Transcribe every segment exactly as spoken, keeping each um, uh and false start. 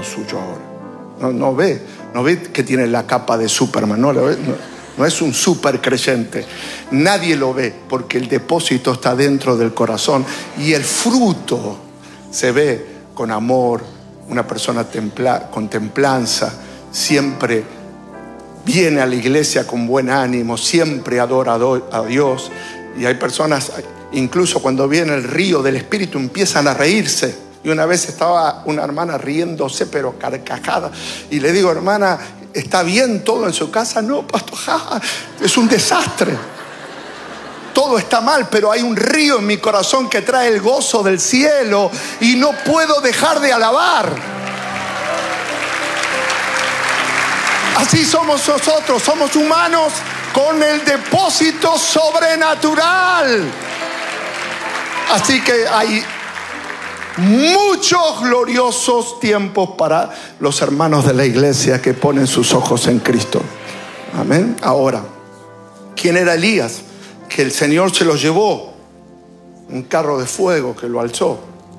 suyo ahora. No, no ve, no ve que tiene la capa de Superman, no, no, no es un super creyente. Nadie lo ve porque el depósito está dentro del corazón y el fruto se ve con amor, una persona templa, con templanza, siempre viene a la iglesia con buen ánimo, siempre adora a Dios. Y hay personas, incluso cuando viene el río del Espíritu, empiezan a reírse. Y una vez estaba una hermana riéndose, pero carcajada. Y le digo, hermana, ¿está bien todo en su casa? No, pastor, jaja, es un desastre. Todo está mal, pero hay un río en mi corazón que trae el gozo del cielo y no puedo dejar de alabar. Así somos nosotros, somos humanos con el depósito sobrenatural. Así que hay muchos gloriosos tiempos para los hermanos de la iglesia que ponen sus ojos en Cristo. Amén. Ahora, ¿quién era Elías? Que el Señor se lo llevó, un carro de fuego que lo alzó.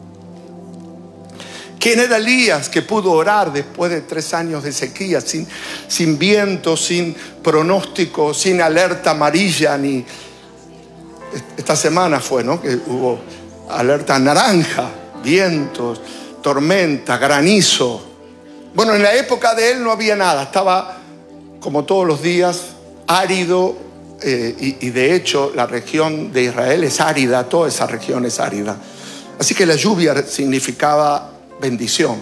¿Quién era Elías que pudo orar después de tres años de sequía, sin, sin viento, sin pronóstico, sin alerta amarilla? Ni esta semana fue, ¿no?, que hubo alerta naranja, vientos, tormenta, granizo. Bueno, en la época de él no había nada, estaba como todos los días árido, eh, y, y de hecho la región de Israel es árida, toda esa región es árida. Así que la lluvia significaba bendición.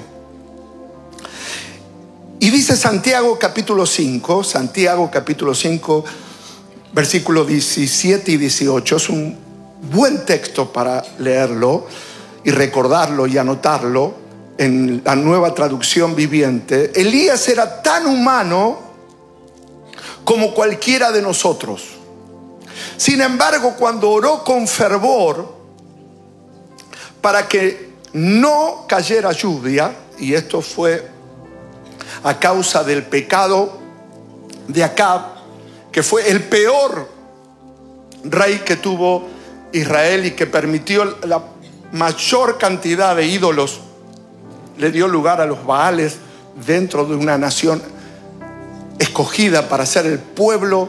Y dice Santiago capítulo cinco, Santiago capítulo cinco, versículos diecisiete y dieciocho. Es un buen texto para leerlo y recordarlo y anotarlo en la Nueva Traducción Viviente. Elías era tan humano como cualquiera de nosotros. Sin embargo, cuando oró con fervor para que no cayera lluvia, y esto fue a causa del pecado de Acab, que fue el peor rey que tuvo Israel y que permitió la mayor cantidad de ídolos, le dio lugar a los Baales dentro de una nación escogida para ser el pueblo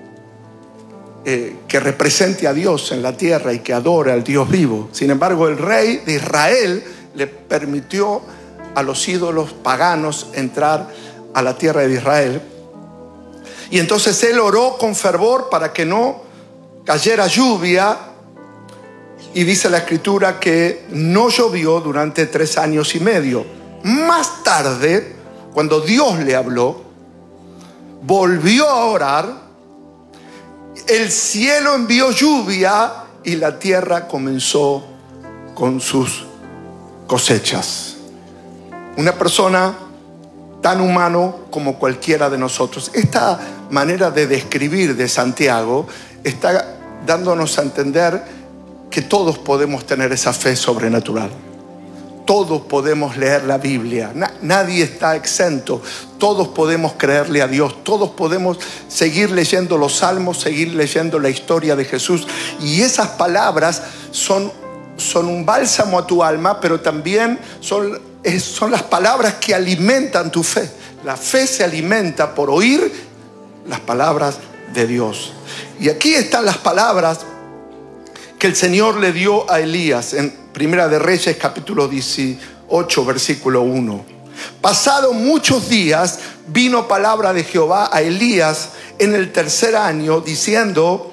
eh, que represente a Dios en la tierra y que adore al Dios vivo. Sin embargo, el rey de Israel le permitió a los ídolos paganos entrar a la tierra de Israel. Y entonces él oró con fervor para que no cayera lluvia. Y dice la escritura que no llovió durante tres años y medio. Más tarde, cuando Dios le habló, volvió a orar, el cielo envió lluvia y la tierra comenzó con sus cosechas. Una persona tan humano como cualquiera de nosotros. Esta manera de describir de Santiago está dándonos a entender que todos podemos tener esa fe sobrenatural. Todos podemos leer la Biblia. Na- nadie está exento. Todos podemos creerle a Dios. Todos podemos seguir leyendo los salmos, seguir leyendo la historia de Jesús. Y esas palabras son, son un bálsamo a tu alma, pero también son, es, son las palabras que alimentan tu fe. La fe se alimenta por oír las palabras de Dios. Y aquí están las palabras que el Señor le dio a Elías en Primera de Reyes capítulo dieciocho versículo uno. Pasado muchos días vino palabra de Jehová a Elías en el tercer año diciendo: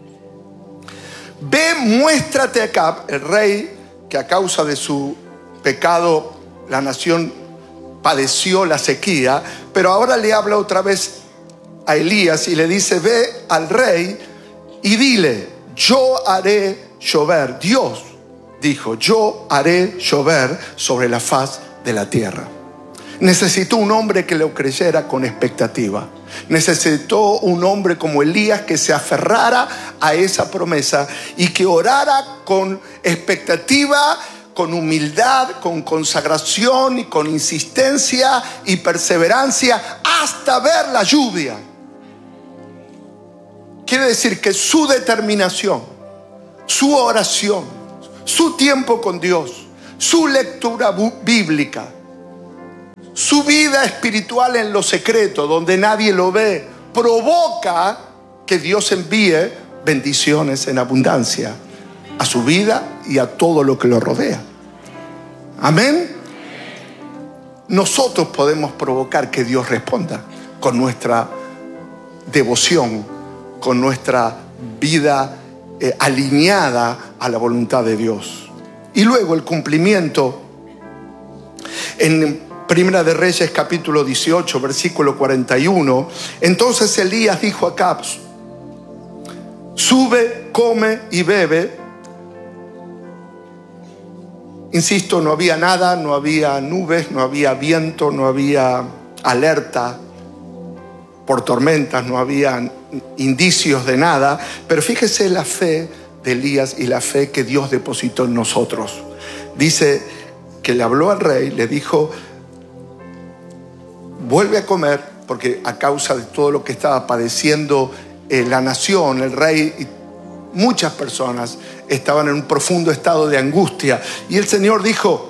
ve, muéstrate a Acab, el rey que a causa de su pecado la nación padeció la sequía, pero ahora le habla otra vez a Elías y le dice: ve al rey y dile, yo haré llover. Dios dijo, yo haré llover sobre la faz de la tierra. Necesitó un hombre que lo creyera con expectativa. Necesitó un hombre como Elías que se aferrara a esa promesa y que orara con expectativa, con humildad, con consagración y con insistencia y perseverancia hasta ver la lluvia. Quiere decir que su determinación, su oración, su tiempo con Dios, su lectura bíblica, Su vida espiritual en lo secreto, donde nadie lo ve, provoca que Dios envíe bendiciones en abundancia a su vida y a todo lo que lo rodea. Amén. Nosotros podemos provocar que Dios responda con nuestra devoción, con nuestra vida eh, alineada a la voluntad de Dios. Y luego el cumplimiento en Primera de Reyes capítulo dieciocho versículo cuarenta y uno. Entonces Elías dijo a Acab: sube, come y bebe. Insisto, no había nada, no había nubes, no había viento, no había alerta por tormentas, no había indicios de nada. Pero fíjese la fe de Elías y la fe que Dios depositó en nosotros. Dice que le habló al rey, le dijo: vuelve a comer, porque a causa de todo lo que estaba padeciendo eh, la nación, el rey y muchas personas estaban en un profundo estado de angustia. Y el Señor dijo: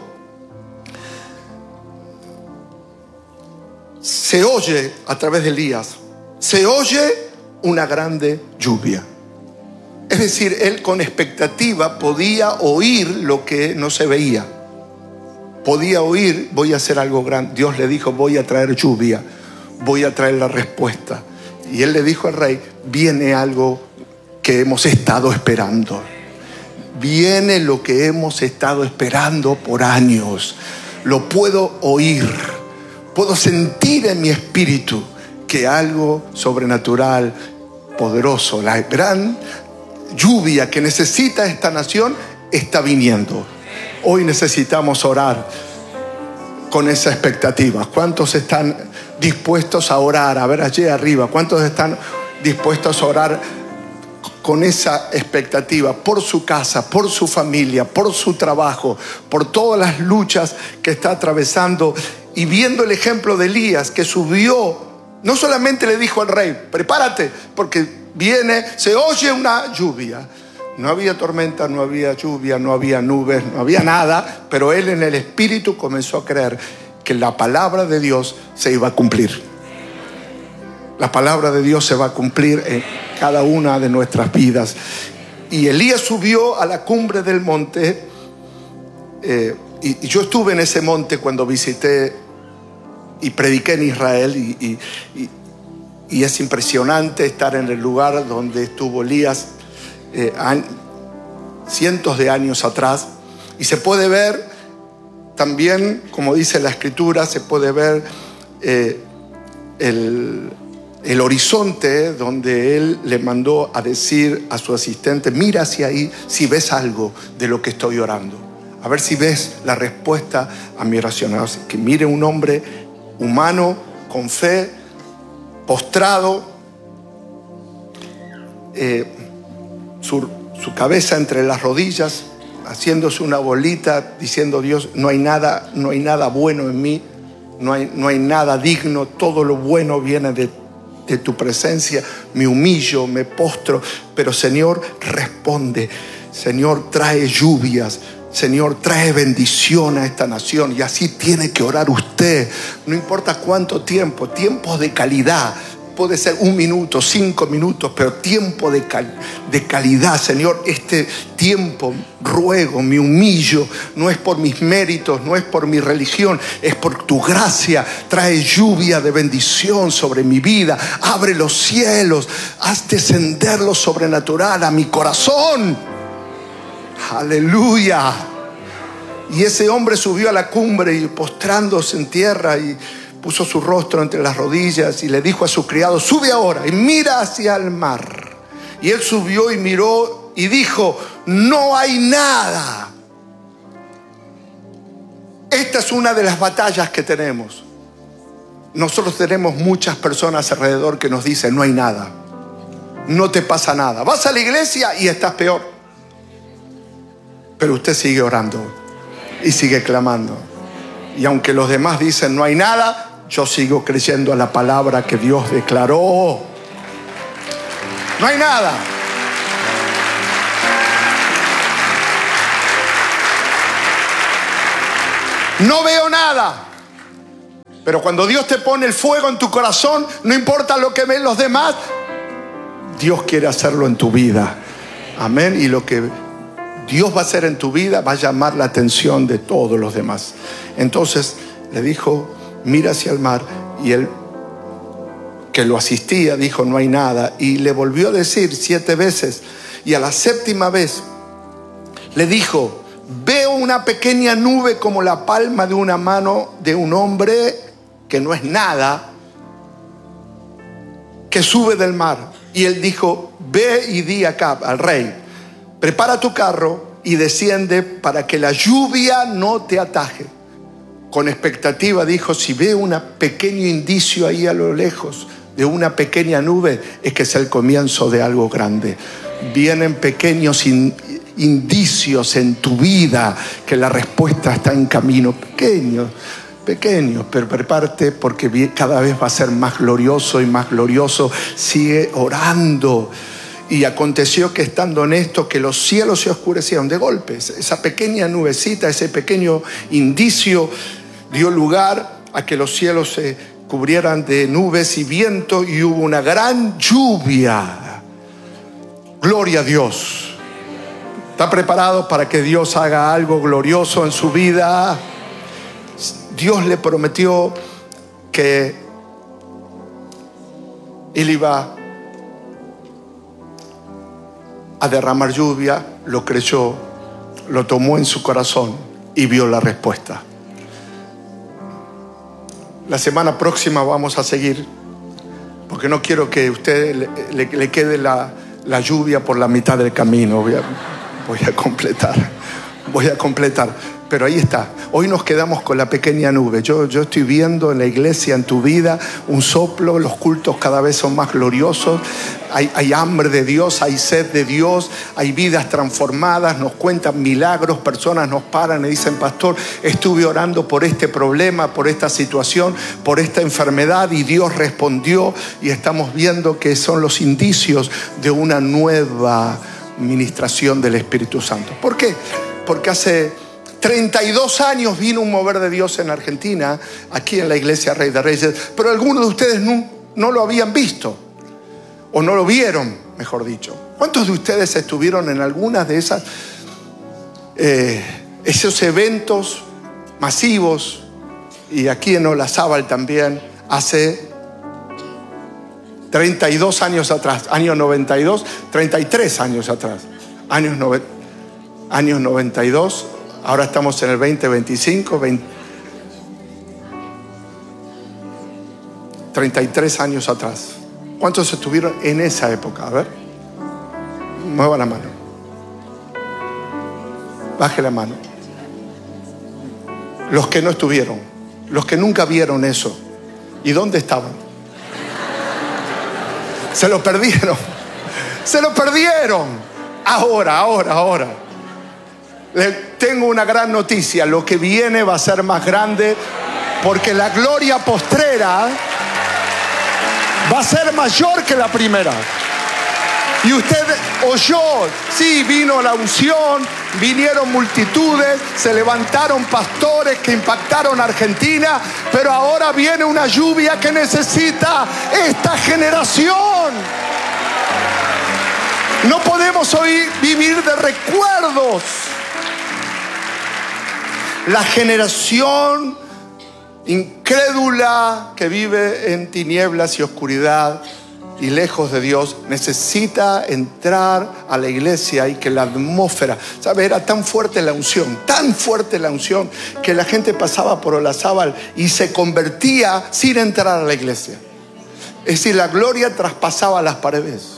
se oye a través de Elías, se oye una grande lluvia. Es decir, él con expectativa podía oír lo que no se veía. Podía oír: voy a hacer algo grande. Dios le dijo: voy a traer lluvia, voy a traer la respuesta. Y él le dijo al rey: viene algo que hemos estado esperando. Viene lo que hemos estado esperando por años. Lo puedo oír. Puedo sentir en mi espíritu que algo sobrenatural, poderoso, la gran lluvia que necesita esta nación está viniendo. Hoy necesitamos orar con esa expectativa. ¿Cuántos están dispuestos a orar? A ver allí arriba, ¿cuántos están dispuestos a orar con esa expectativa por su casa, por su familia, por su trabajo, por todas las luchas que está atravesando? Y viendo el ejemplo de Elías, que subió, no solamente le dijo al rey: prepárate, porque viene, se oye una lluvia. No había tormenta, no había lluvia, no había nubes, no había nada, pero él en el espíritu comenzó a creer que la palabra de Dios se iba a cumplir. La palabra de Dios se va a cumplir en cada una de nuestras vidas. Y Elías subió a la cumbre del monte, eh, y, y yo estuve en ese monte cuando visité y prediqué en Israel, y, y, y, y es impresionante estar en el lugar donde estuvo Elías eh, an, cientos de años atrás. Y se puede ver también, como dice la escritura, se puede ver eh, el, el horizonte donde él le mandó a decir a su asistente: mira hacia ahí si ves algo de lo que estoy orando. A ver si ves la respuesta a mi oración. Así que mire un hombre humano, con fe, postrado, eh, su, su cabeza entre las rodillas, haciéndose una bolita, diciendo: Dios, no hay nada, no hay nada bueno en mí, no hay, no hay nada digno, todo lo bueno viene de, de tu presencia. Me humillo, me postro, pero Señor, responde. Señor, trae lluvias. Señor, trae bendición a esta nación. Y así tiene que orar usted. No importa cuánto tiempo, tiempos de calidad. Puede ser un minuto, cinco minutos, pero tiempo de, cal, de calidad. Señor, este tiempo ruego, me humillo. No es por mis méritos, no es por mi religión, es por tu gracia. Trae lluvia de bendición sobre mi vida. Abre los cielos, haz descender lo sobrenatural a mi corazón. Aleluya. Y ese hombre subió a la cumbre y postrándose en tierra y puso su rostro entre las rodillas y le dijo a su criado: sube ahora y mira hacia el mar. Y él subió y miró y dijo: no hay nada. Esta es una de las batallas que tenemos. Nosotros tenemos muchas personas alrededor que nos dicen: no hay nada, no te pasa nada. Vas a la iglesia y estás peor. Pero usted sigue orando y sigue clamando. Y aunque los demás dicen no hay nada, yo sigo creyendo a la palabra que Dios declaró. No hay nada. No veo nada. Pero cuando Dios te pone el fuego en tu corazón, no importa lo que ven los demás, Dios quiere hacerlo en tu vida. Amén. Y lo que Dios va a hacer en tu vida va a llamar la atención de todos los demás. Entonces le dijo, mira hacia el mar. Y él, que lo asistía, dijo, no hay nada. Y le volvió a decir siete veces. Y a la séptima vez le dijo, veo una pequeña nube como la palma de una mano de un hombre que no es nada, que sube del mar. Y él dijo, ve y di acá al rey, prepara tu carro y desciende para que la lluvia no te ataje. Con expectativa dijo, si veo un pequeño indicio ahí a lo lejos de una pequeña nube, es que es el comienzo de algo grande. Vienen pequeños in, indicios en tu vida que la respuesta está en camino. Pequeños, pequeños, pero prepárate porque cada vez va a ser más glorioso y más glorioso. Sigue orando. Y aconteció que estando en esto, que los cielos se oscurecieron de golpes. Esa pequeña nubecita, ese pequeño indicio dio lugar a que los cielos se cubrieran de nubes y viento y hubo una gran lluvia. Gloria a Dios. ¿Está preparado para que Dios haga algo glorioso en su vida? Dios le prometió que Él iba a derramar lluvia, lo creyó, lo tomó en su corazón y vio la respuesta. La semana próxima vamos a seguir, porque no quiero que a usted le, le, le quede la, la lluvia por la mitad del camino. Voy a, voy a completar, voy a completar. Pero ahí está. Hoy nos quedamos con la pequeña nube. Yo, yo estoy viendo en la iglesia, en tu vida, un soplo. Los cultos cada vez son más gloriosos. Hay, hay hambre de Dios, hay sed de Dios, hay vidas transformadas. Nos cuentan milagros. Personas nos paran y dicen, pastor, estuve orando por este problema, por esta situación, por esta enfermedad, y Dios respondió. Y estamos viendo que son los indicios de una nueva ministración del Espíritu Santo. ¿Por qué? Porque hace treinta y dos años vino un mover de Dios en Argentina, aquí en la iglesia Rey de Reyes, pero algunos de ustedes no, no lo habían visto, o no lo vieron, mejor dicho. ¿Cuántos de ustedes estuvieron en algunas de esas eh, esos eventos masivos, y aquí en Olazábal también, hace treinta y dos años atrás, año noventa y dos, treinta y tres años atrás, años, nove, años noventa y dos, ahora estamos en el veinte veinticinco, veinte, treinta y tres años atrás. ¿Cuántos estuvieron en esa época? A ver, mueva la mano, baje la mano. Los que no estuvieron, los que nunca vieron eso. ¿Y dónde estaban? Se lo perdieron, se lo perdieron. Ahora, ahora, ahora. Les tengo una gran noticia. Lo que viene va a ser más grande, porque la gloria postrera va a ser mayor que la primera. Y usted oyó, sí, vino la unción, vinieron multitudes, se levantaron pastores que impactaron a Argentina, pero ahora viene una lluvia que necesita esta generación. No podemos hoy vivir de recuerdos. La generación incrédula que vive en tinieblas y oscuridad y lejos de Dios necesita entrar a la iglesia, y que la atmósfera, ¿sabe? Era tan fuerte la unción, tan fuerte la unción, que la gente pasaba por Olazábal y se convertía sin entrar a la iglesia. Es decir, la gloria traspasaba las paredes.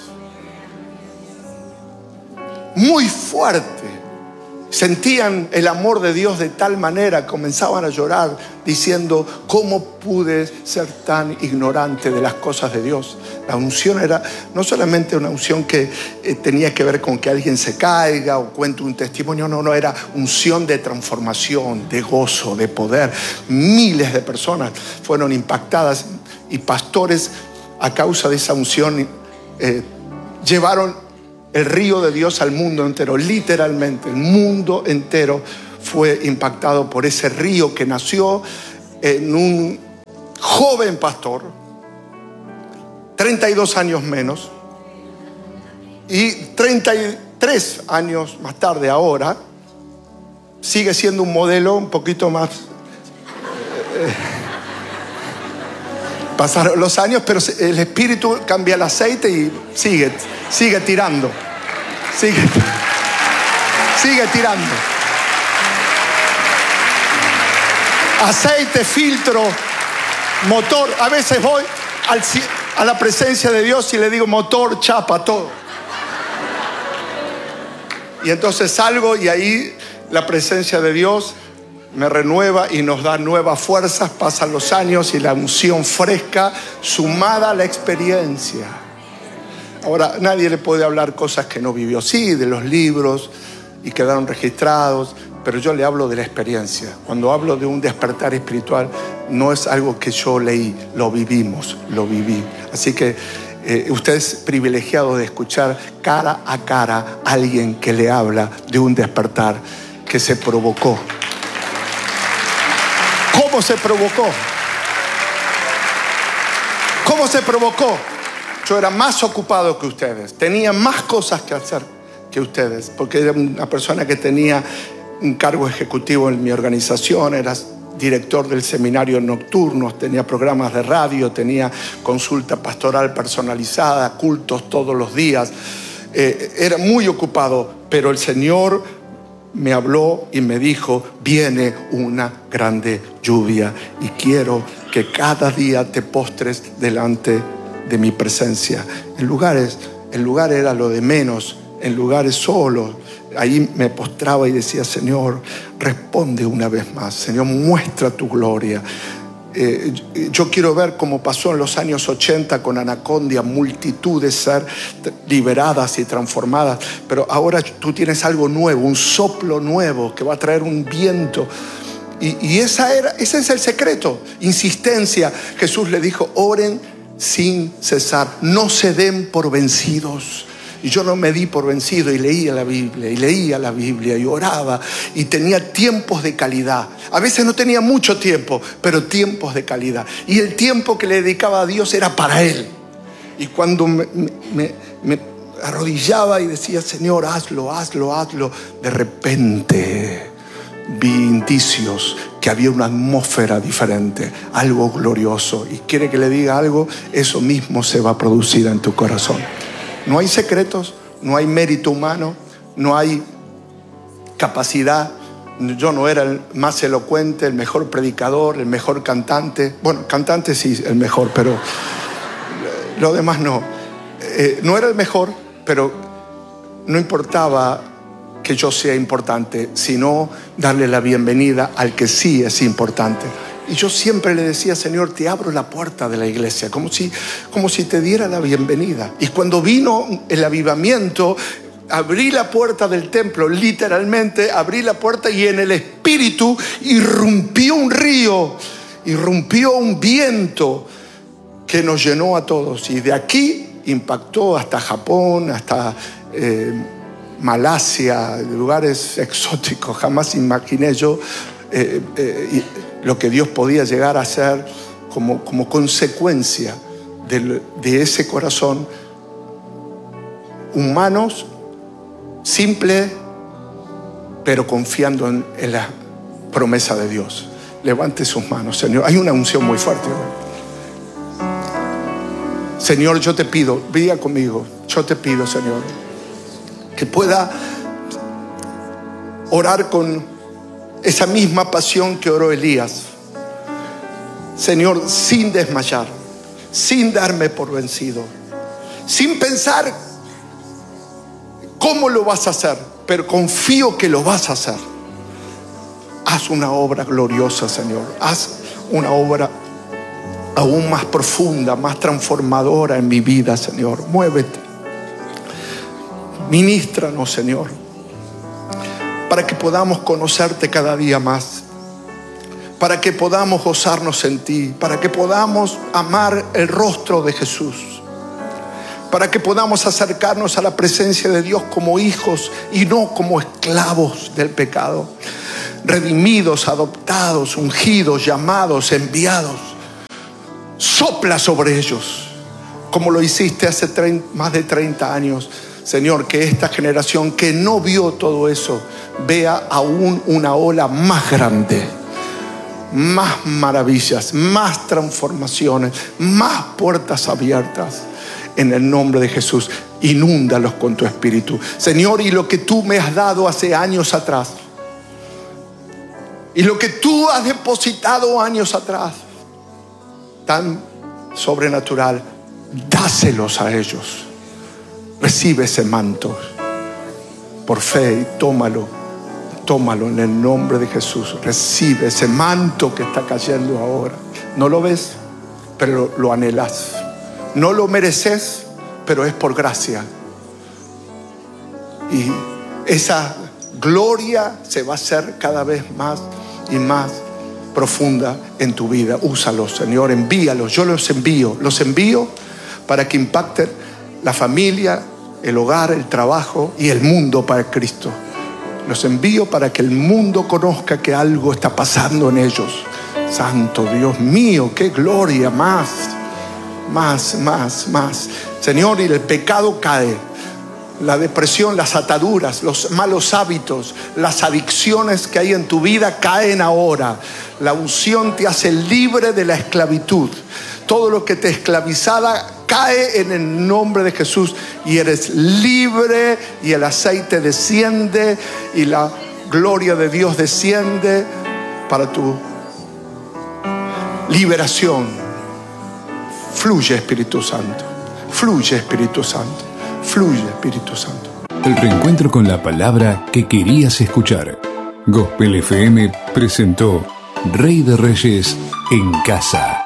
Muy fuerte. Sentían el amor de Dios de tal manera, comenzaban a llorar diciendo, ¿cómo pude ser tan ignorante de las cosas de Dios? La unción era no solamente una unción que eh, tenía que ver con que alguien se caiga o cuente un testimonio, no, no, era unción de transformación, de gozo, de poder. Miles de personas fueron impactadas, y pastores, a causa de esa unción, eh, llevaron el río de Dios al mundo entero. Literalmente el mundo entero fue impactado por ese río que nació en un joven pastor, treinta y dos años menos, y treinta y tres años más tarde ahora, sigue siendo un modelo un poquito más... Eh, pasaron los años, pero el espíritu cambia el aceite y sigue, sigue tirando. Sigue, sigue tirando. Aceite, filtro, motor. A veces voy al, a la presencia de Dios y le digo motor, chapa, todo. Y entonces salgo y ahí la presencia de Dios me renueva y nos da nuevas fuerzas. Pasan los años y la unción fresca sumada a la experiencia. Ahora, nadie le puede hablar cosas que no vivió. Sí, de los libros y quedaron registrados, pero yo le hablo de la experiencia. Cuando hablo de un despertar espiritual, no es algo que yo leí, lo vivimos, lo viví. Así que eh, usted es privilegiado de escuchar cara a cara a alguien que le habla de un despertar que se provocó. ¿Cómo se provocó? ¿Cómo se provocó? Yo era más ocupado que ustedes, tenía más cosas que hacer que ustedes, porque era una persona que tenía un cargo ejecutivo en mi organización, era director del seminario nocturno, tenía programas de radio, tenía consulta pastoral personalizada, cultos todos los días. Eh, era muy ocupado, pero el Señor me habló y me dijo: viene una grande lluvia y quiero que cada día te postres delante de mi presencia. En lugares, el lugar era lo de menos, en lugares solos. Ahí me postraba y decía: Señor, responde una vez más. Señor, muestra tu gloria. Eh, yo quiero ver cómo pasó en los años ochenta con Anacondia, multitudes ser liberadas y transformadas, pero ahora tú tienes algo nuevo, un soplo nuevo que va a traer un viento. Y, y esa era, ese es el secreto, insistencia. Jesús le dijo: oren sin cesar, no se den por vencidos. Y yo no me di por vencido y leía la Biblia, y leía la Biblia, y oraba, y tenía tiempos de calidad. A veces no tenía mucho tiempo, pero tiempos de calidad. Y el tiempo que le dedicaba a Dios era para Él. Y cuando me, me, me arrodillaba y decía: Señor, hazlo, hazlo, hazlo, de repente vi indicios que había una atmósfera diferente, algo glorioso. Y quiere que le diga algo, eso mismo se va a producir en tu corazón. No hay secretos, no hay mérito humano, no hay capacidad. Yo no era el más elocuente, el mejor predicador, el mejor cantante. Bueno, cantante sí, el mejor, pero lo demás no. Eh, no era el mejor, pero no importaba que yo sea importante, sino darle la bienvenida al que sí es importante. Y yo siempre le decía: Señor, te abro la puerta de la iglesia, como si, como si te diera la bienvenida. Y cuando vino el avivamiento, abrí la puerta del templo, literalmente abrí la puerta, y en el espíritu irrumpió un río, irrumpió un viento que nos llenó a todos. Y de aquí impactó hasta Japón, hasta eh, Malasia, lugares exóticos. Jamás imaginé yo eh, eh, lo que Dios podía llegar a hacer como, como consecuencia de, de ese corazón. Humanos, simple, pero confiando en, en la promesa de Dios. Levante sus manos, Señor. Hay una unción muy fuerte. Señor, yo te pido, diga conmigo, yo te pido, Señor, que pueda orar con esa misma pasión que oró Elías. Señor, sin desmayar, sin darme por vencido, sin pensar cómo lo vas a hacer, pero confío que lo vas a hacer. Haz una obra gloriosa, Señor. Haz una obra aún más profunda, más transformadora en mi vida, Señor. Muévete. Ministranos, Señor, para que podamos conocerte cada día más, para que podamos gozarnos en ti, para que podamos amar el rostro de Jesús, para que podamos acercarnos a la presencia de Dios como hijos y no como esclavos del pecado, redimidos, adoptados, ungidos, llamados, enviados. Sopla sobre ellos, como lo hiciste hace treinta, más de treinta años. Señor, que esta generación que no vio todo eso, vea aún una ola más grande, más maravillas, más transformaciones, más puertas abiertas. En el nombre de Jesús, inúndalos con tu espíritu. Señor, y lo que tú me has dado hace años atrás, y lo que tú has depositado años atrás, tan sobrenatural, dáselos a ellos. Recibe ese manto por fe y tómalo, tómalo en el nombre de Jesús. Recibe ese manto que está cayendo ahora. No lo ves, pero lo anhelas. No lo mereces, pero es por gracia. Y esa gloria se va a hacer cada vez más y más profunda en tu vida. Úsalos, Señor, envíalos. Yo los envío, los envío para que impacten la familia, el hogar, el trabajo y el mundo para Cristo. Los envío para que el mundo conozca que algo está pasando en ellos. Santo Dios mío, qué gloria, más, más, más, más. Señor, y el pecado cae. La depresión, las ataduras, los malos hábitos, las adicciones que hay en tu vida caen ahora. La unción te hace libre de la esclavitud. Todo lo que te esclavizaba cae en el nombre de Jesús y eres libre, y el aceite desciende y la gloria de Dios desciende para tu liberación. Fluye, Espíritu Santo. Fluye, Espíritu Santo. Fluye, Espíritu Santo. El reencuentro con la palabra que querías escuchar. Gospel F M presentó Rey de Reyes en Casa.